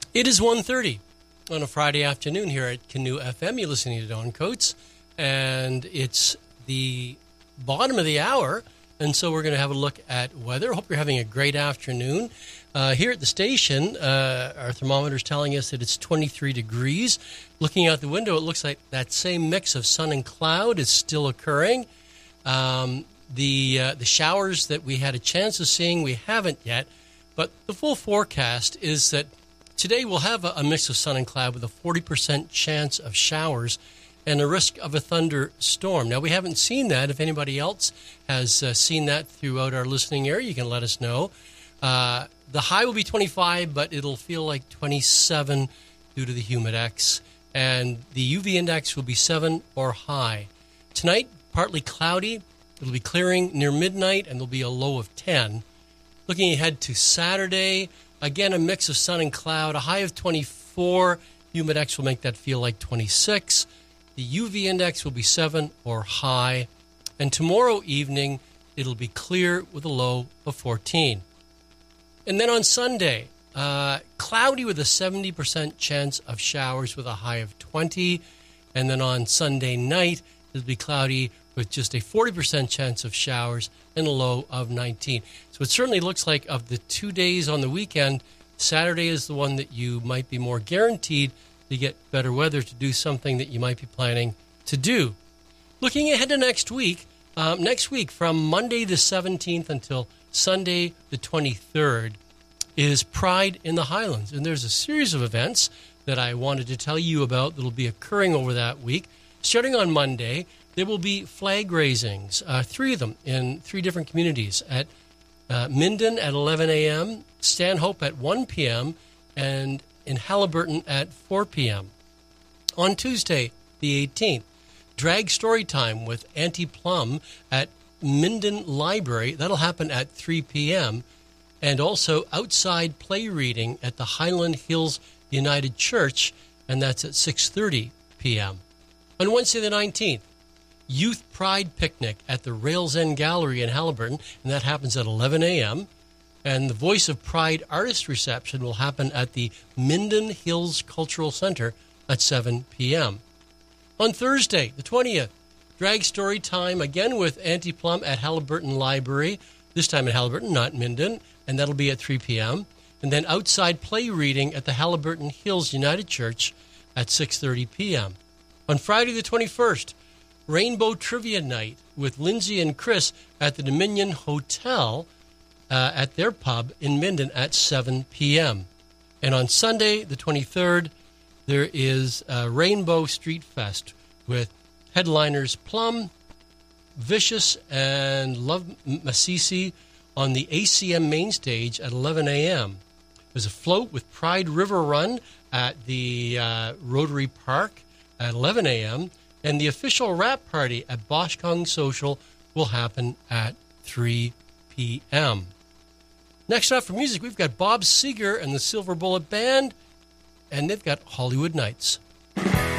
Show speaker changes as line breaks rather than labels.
It is 1:30 on a Friday afternoon here at Canoe FM. You're listening to Don Coates, and it's the bottom of the hour, and so we're going to have a look at weather. Hope you're having a great afternoon. Here at the station, our thermometer is telling us that it's 23 degrees. Looking out the window, it looks like that same mix of sun and cloud is still occurring. The showers that we had a chance of seeing, we haven't yet, but the full forecast is that today we'll have a mix of sun and cloud with a 40% chance of showers and a risk of a thunderstorm. Now, we haven't seen that. If anybody else has seen that throughout our listening area, you can let us know. The high will be 25, but it'll feel like 27 due to the humidex. And the UV index will be 7 or high. Tonight, partly cloudy. It'll be clearing near midnight, and there'll be a low of 10. Looking ahead to Saturday, again, a mix of sun and cloud, a high of 24. Humidex will make that feel like 26. The UV index will be 7 or high. And tomorrow evening, it'll be clear with a low of 14. And then on Sunday, cloudy with a 70% chance of showers with a high of 20. And then on Sunday night, it'll be cloudy with just a 40% chance of showers and a low of 19. So it certainly looks like of the 2 days on the weekend, Saturday is the one that you might be more guaranteed to get better weather to do something that you might be planning to do. Looking ahead to next week from Monday the 17th until Sunday the 23rd is Pride in the Highlands. And there's a series of events that I wanted to tell you about that will be occurring over that week. Starting on Monday, there will be flag raisings, 3 of them in 3 different communities, at Minden at 11 a.m., Stanhope at 1 p.m., and in Haliburton at 4 p.m. On Tuesday, the 18th, drag story time with Auntie Plum at Minden Library. That'll happen at 3 p.m., and also outside play reading at the Highland Hills United Church, and that's at 6:30 p.m. On Wednesday, the 19th, Youth Pride Picnic at the Rails End Gallery in Haliburton, and that happens at 11 a.m., and the Voice of Pride Artist Reception will happen at the Minden Hills Cultural Center at 7 p.m. On Thursday, the 20th, drag story time again with Auntie Plum at Haliburton Library, this time at Haliburton, not Minden, and that'll be at 3 p.m. And then outside play reading at the Haliburton Hills United Church at 6:30 p.m. On Friday, the 21st, Rainbow Trivia Night with Lindsay and Chris at the Dominion Hotel at their pub in Minden at 7 p.m. And on Sunday, the 23rd, there is Rainbow Street Fest with headliners Plum, Vicious, and Love Masisi on the ACM main stage at 11 a.m. There's a float with Pride River Run at the Rotary Park at 11 a.m., and the official rap party at Boschkong Social will happen at 3 p.m. Next up for music, we've got Bob Seger and the Silver Bullet Band, and they've got Hollywood Nights.